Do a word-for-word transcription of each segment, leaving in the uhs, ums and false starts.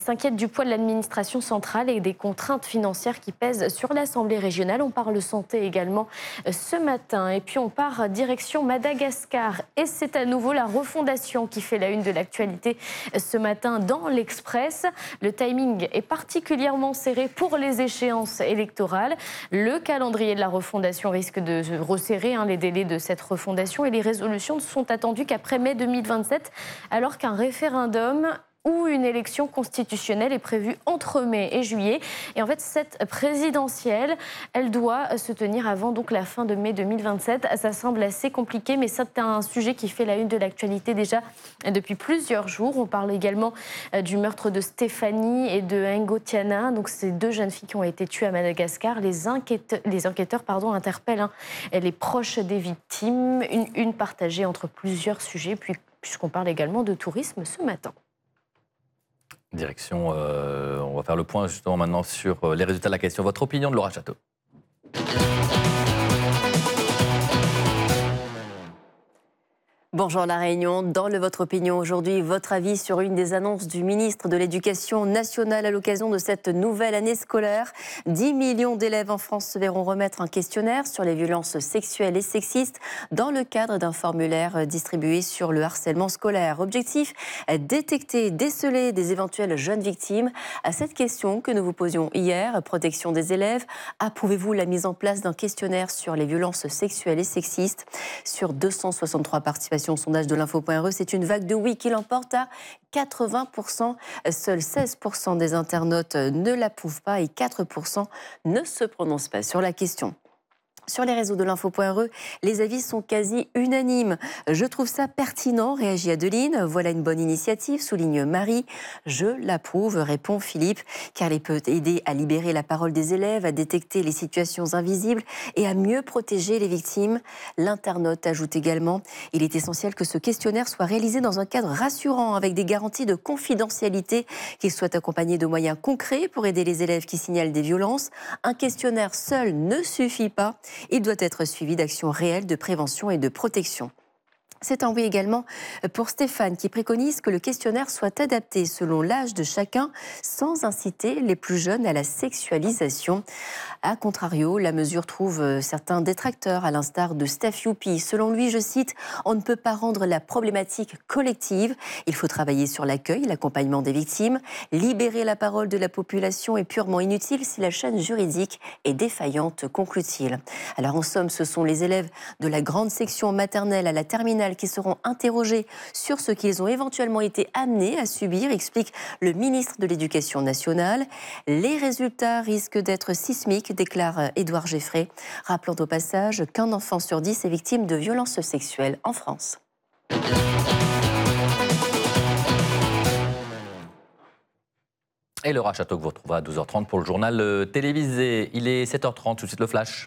S'inquiète du poids de l'administration centrale et des contraintes financières qui pèsent sur l'Assemblée régionale. On parle santé également ce matin. Et puis on part direction Madagascar. Et c'est à nouveau la refondation qui fait la une de l'actualité ce matin dans l'Express. Le timing est particulièrement serré pour les échéances électorales. Le calendrier de la refondation risque de resserrer hein, les délais de cette refondation. Et les résolutions ne sont attendues qu'après mai deux mille vingt-sept, alors qu'un référendum où une élection constitutionnelle est prévue entre mai et juillet. Et en fait, cette présidentielle, elle doit se tenir avant donc la fin de mai deux mille vingt-sept. Ça semble assez compliqué, mais c'est un sujet qui fait la une de l'actualité déjà depuis plusieurs jours. On parle également du meurtre de Stéphanie et de Ngotiana, donc ces deux jeunes filles qui ont été tuées à Madagascar. Les enquêteurs, les enquêteurs pardon, interpellent hein, les proches des victimes, une une partagée entre plusieurs sujets, puis, puisqu'on parle également de tourisme ce matin. Direction, euh, on va faire le point justement maintenant sur les résultats de la question. Votre opinion de Laura Château? Bonjour La Réunion, dans le Votre Opinion aujourd'hui, votre avis sur une des annonces du ministre de l'Éducation nationale à l'occasion de cette nouvelle année scolaire. dix millions d'élèves en France se verront remettre un questionnaire sur les violences sexuelles et sexistes dans le cadre d'un formulaire distribué sur le harcèlement scolaire. Objectif, détecter, déceler des éventuelles jeunes victimes. À cette question que nous vous posions hier, protection des élèves, approuvez-vous la mise en place d'un questionnaire sur les violences sexuelles et sexistes? Sur deux cent soixante-trois participations, sondage de l'info point r e, c'est une vague de oui qui l'emporte à quatre-vingts pour cent. Seuls seize pour cent des internautes ne l'approuvent pas et quatre pour cent ne se prononcent pas sur la question. Sur les réseaux de l'info point r e, les avis sont quasi unanimes. Je trouve ça pertinent, réagit Adeline. Voilà une bonne initiative, souligne Marie. Je l'approuve, répond Philippe, car elle peut aider à libérer la parole des élèves, à détecter les situations invisibles et à mieux protéger les victimes. L'internaute ajoute également, il est essentiel que ce questionnaire soit réalisé dans un cadre rassurant, avec des garanties de confidentialité, qu'il soit accompagné de moyens concrets pour aider les élèves qui signalent des violences. Un questionnaire seul ne suffit pas. Il doit être suivi d'actions réelles de prévention et de protection. C'est un oui également pour Stéphane qui préconise que le questionnaire soit adapté selon l'âge de chacun sans inciter les plus jeunes à la sexualisation. A contrario, la mesure trouve certains détracteurs à l'instar de Steph Youpi. Selon lui, je cite, « On ne peut pas rendre la problématique collective. Il faut travailler sur l'accueil, l'accompagnement des victimes. Libérer la parole de la population est purement inutile si la chaîne juridique est défaillante », conclut-il. Alors en somme, ce sont les élèves de la grande section maternelle à la terminale qui seront interrogés sur ce qu'ils ont éventuellement été amenés à subir, explique le ministre de l'Éducation nationale. Les résultats risquent d'être sismiques, déclare Édouard Geffray, rappelant au passage qu'un enfant sur dix est victime de violences sexuelles en France. Et Laura Château que vous retrouvez à douze heures trente pour le journal télévisé. Il est sept heures trente, tout de suite le flash.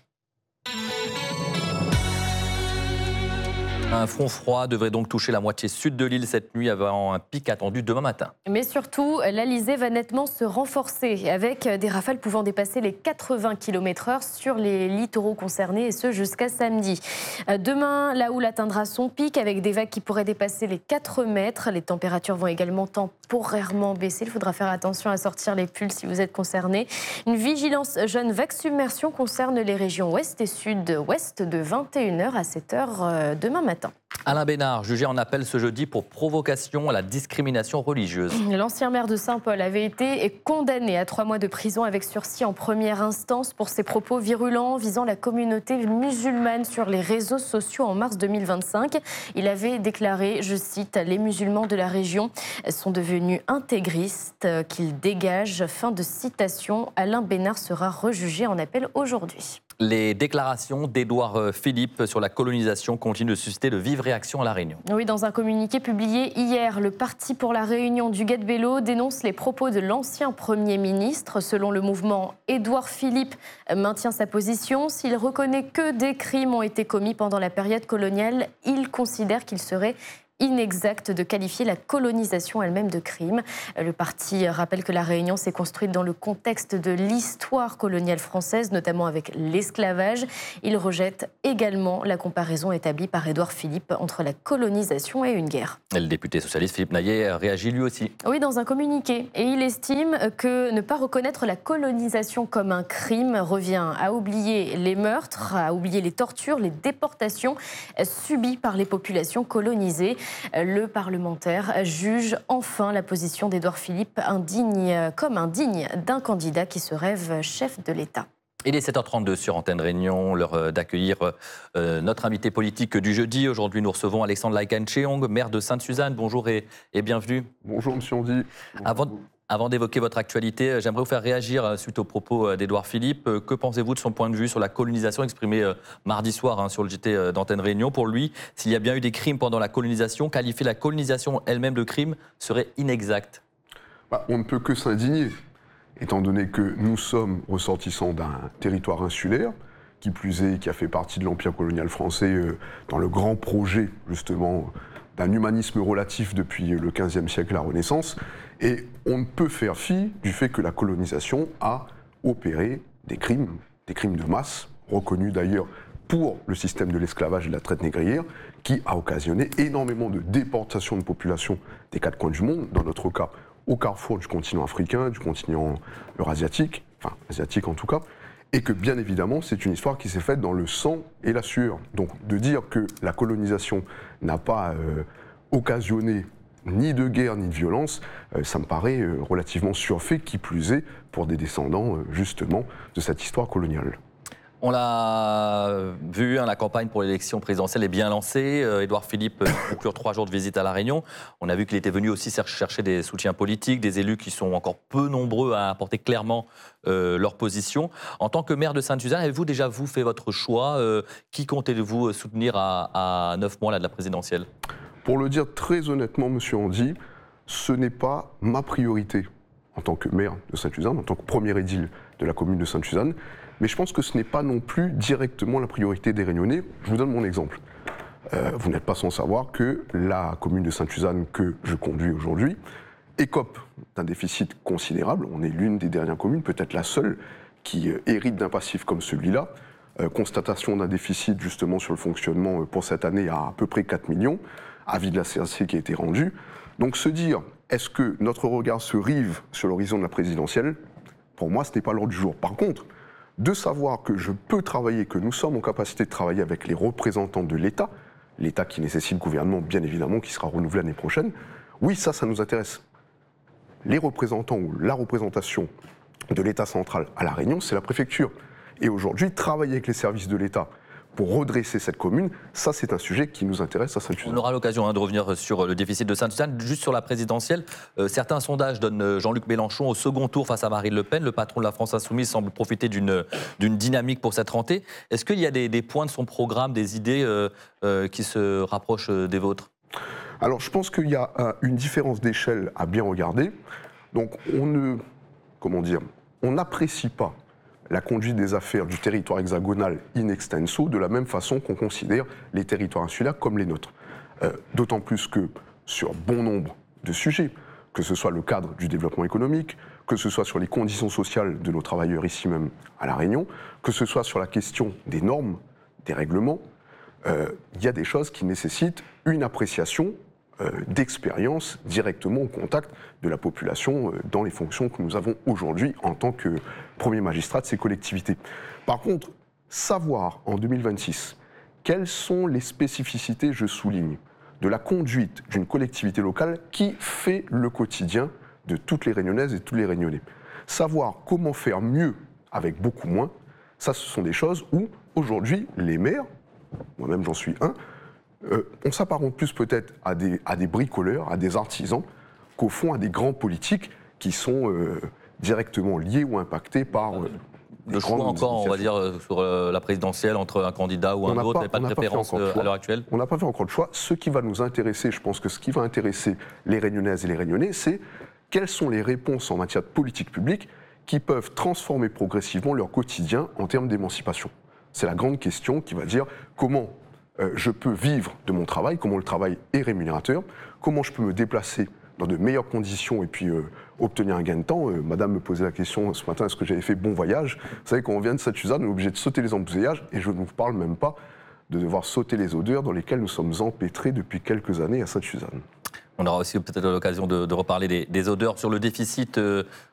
Un front froid devrait donc toucher la moitié sud de l'île cette nuit avant un pic attendu demain matin. Mais surtout, l'Alizé va nettement se renforcer avec des rafales pouvant dépasser les quatre-vingts kilomètres heure sur les littoraux concernés et ce jusqu'à samedi. Demain, la houle atteindra son pic avec des vagues qui pourraient dépasser les quatre mètres. Les températures vont également temporairement baisser. Il faudra faire attention à sortir les pulls si vous êtes concerné. Une vigilance jaune vague submersion concerne les régions ouest et sud-ouest de vingt et une heures à sept heures demain matin. Alain Bénard, jugé en appel ce jeudi pour provocation à la discrimination religieuse. L'ancien maire de Saint-Paul avait été condamné à trois mois de prison avec sursis en première instance pour ses propos virulents visant la communauté musulmane sur les réseaux sociaux en mars deux mille vingt-cinq. Il avait déclaré, je cite, « Les musulmans de la région sont devenus intégristes, qu'ils dégagent ». Fin de citation. Alain Bénard sera rejugé en appel aujourd'hui. Les déclarations d'Édouard Philippe sur la colonisation continuent de susciter de vives réactions à La Réunion. Oui, dans un communiqué publié hier, le Parti pour la Réunion du Guet-de-Bello dénonce les propos de l'ancien Premier ministre. Selon le mouvement, Édouard Philippe maintient sa position. S'il reconnaît que des crimes ont été commis pendant la période coloniale, il considère qu'il serait inexact de qualifier la colonisation elle-même de crime. Le parti rappelle que la Réunion s'est construite dans le contexte de l'histoire coloniale française, notamment avec l'esclavage. Il rejette également la comparaison établie par Édouard Philippe entre la colonisation et une guerre. Et le député socialiste Philippe Naillet réagit lui aussi. Oui, dans un communiqué. Et il estime que ne pas reconnaître la colonisation comme un crime revient à oublier les meurtres, à oublier les tortures, les déportations subies par les populations colonisées. Le parlementaire juge enfin la position d'Édouard Philippe indigne, comme indigne d'un candidat qui se rêve chef de l'État. Il est sept heures trente-deux sur Antenne Réunion, l'heure d'accueillir euh, notre invité politique du jeudi. Aujourd'hui, nous recevons Alexandre Laikan Cheong, maire de Sainte-Suzanne. Bonjour et, et bienvenue. Bonjour, monsieur Andy. Avant, avant d'évoquer votre actualité, j'aimerais vous faire réagir suite aux propos d'Édouard Philippe. Que pensez-vous de son point de vue sur la colonisation exprimé euh, mardi soir hein, sur le J T d'Antenne Réunion? Pour lui, s'il y a bien eu des crimes pendant la colonisation, qualifier la colonisation elle-même de crime serait inexact. Bah, on ne peut que s'indigner. Étant donné que nous sommes ressortissants d'un territoire insulaire, qui plus est, qui a fait partie de l'Empire colonial français euh, dans le grand projet, justement, d'un humanisme relatif depuis le quinzième siècle, la Renaissance, et on ne peut faire fi du fait que la colonisation a opéré des crimes, des crimes de masse, reconnus d'ailleurs pour le système de l'esclavage et de la traite négrière, qui a occasionné énormément de déportations de populations des quatre coins du monde, dans notre cas, au carrefour du continent africain, du continent eurasiatique, enfin asiatique en tout cas, et que bien évidemment c'est une histoire qui s'est faite dans le sang et la sueur. Donc de dire que la colonisation n'a pas euh, occasionné ni de guerre ni de violence, euh, ça me paraît euh, relativement surfait, qui plus est pour des descendants euh, justement de cette histoire coloniale. On l'a vu, hein, la campagne pour l'élection présidentielle est bien lancée. Euh, Édouard Philippe conclut trois jours de visite à La Réunion. On a vu qu'il était venu aussi chercher des soutiens politiques, des élus qui sont encore peu nombreux à apporter clairement euh, leur position. En tant que maire de Sainte-Suzanne, avez-vous déjà vous fait votre choix euh, Qui comptez-vous soutenir à neuf mois là, de la présidentielle? Pour le dire très honnêtement, monsieur Andy, ce n'est pas ma priorité en tant que maire de Sainte-Suzanne, en tant que premier édile de la commune de Sainte-Suzanne. Mais je pense que ce n'est pas non plus directement la priorité des Réunionnais. Je vous donne mon exemple. Euh, vous n'êtes pas sans savoir que la commune de Sainte-Suzanne que je conduis aujourd'hui écope d'un déficit considérable. On est l'une des dernières communes, peut-être la seule, qui euh, hérite d'un passif comme celui-là. Euh, constatation d'un déficit justement sur le fonctionnement euh, pour cette année à à peu près quatre millions. Avis de la C A C qui a été rendu. Donc se dire, est-ce que notre regard se rive sur l'horizon de la présidentielle? Pour moi, ce n'est pas l'ordre du jour. Par contre, de savoir que je peux travailler, que nous sommes en capacité de travailler avec les représentants de l'État, l'État qui nécessite le gouvernement, bien évidemment, qui sera renouvelé l'année prochaine, oui, ça, ça nous intéresse. Les représentants ou la représentation de l'État central à La Réunion, c'est la préfecture. Et aujourd'hui, travailler avec les services de l'État pour redresser cette commune, ça c'est un sujet qui nous intéresse à Sainte-Suzanne. On aura l'occasion hein, de revenir sur le déficit de Sainte-Suzanne. Juste sur la présidentielle, euh, certains sondages donnent Jean-Luc Mélenchon au second tour face à Marine Le Pen. Le patron de la France Insoumise semble profiter d'une d'une dynamique pour cette rentrée. Est-ce qu'il y a des, des points de son programme, des idées euh, euh, qui se rapprochent des vôtres? Alors je pense qu'il y a euh, une différence d'échelle à bien regarder. Donc on ne, comment dire, on n'apprécie pas la conduite des affaires du territoire hexagonal in extenso de la même façon qu'on considère les territoires insulaires comme les nôtres. Euh, D'autant plus que sur bon nombre de sujets, que ce soit le cadre du développement économique, que ce soit sur les conditions sociales de nos travailleurs ici même à La Réunion, que ce soit sur la question des normes, des règlements, euh, il y a des choses qui nécessitent une appréciation euh, d'expérience directement au contact de la population euh, dans les fonctions que nous avons aujourd'hui en tant que premier magistrat de ces collectivités. Par contre, savoir en deux mille vingt-six quelles sont les spécificités, je souligne, de la conduite d'une collectivité locale qui fait le quotidien de toutes les Réunionnaises et tous les Réunionnais. Savoir comment faire mieux avec beaucoup moins, ça ce sont des choses où aujourd'hui les maires, moi-même j'en suis un, euh, on s'apparente plus peut-être à des, à des bricoleurs, à des artisans, qu'au fond à des grands politiques qui sont euh, directement liés ou impactés par... Euh, Le choix encore, on va dire, sur la présidentielle entre un candidat ou un autre, il n'y a pas de préférence à l'heure actuelle? On n'a pas fait encore le choix. Ce qui va nous intéresser, je pense que ce qui va intéresser les Réunionnaises et les Réunionnais, c'est quelles sont les réponses en matière de politique publique qui peuvent transformer progressivement leur quotidien en termes d'émancipation. C'est la grande question qui va dire comment euh, je peux vivre de mon travail, comment le travail est rémunérateur, comment je peux me déplacer dans de meilleures conditions et puis euh, obtenir un gain de temps. Euh, Madame me posait la question ce matin, est-ce que j'avais fait bon voyage? Vous savez, quand on vient de Sainte-Suzanne, on est obligé de sauter les embouteillages, et je ne vous parle même pas de devoir sauter les odeurs dans lesquelles nous sommes empêtrés depuis quelques années à Sainte-Suzanne. On aura aussi peut-être l'occasion de, de reparler des, des odeurs sur le déficit euh,